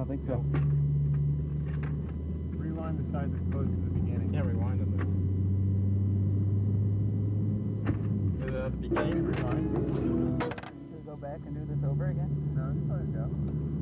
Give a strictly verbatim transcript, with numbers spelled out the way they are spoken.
don't think so. Rewind the side that's close to the beginning. Can't rewind them. Is it at the beginning? Rewind. Should we go back and do this over again? No, just let it go.